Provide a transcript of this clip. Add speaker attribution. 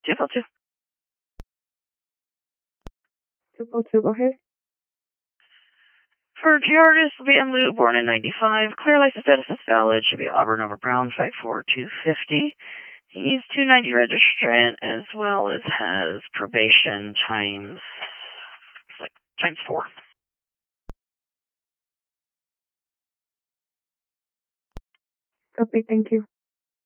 Speaker 1: 242.
Speaker 2: 242, go ahead.
Speaker 1: For Giardis, will be Lou, born in 95. Clear license status is valid. Should be Auburn over Brown, 54250. He's 290 registrant as well as has probation times 4.
Speaker 2: Copy, thank you.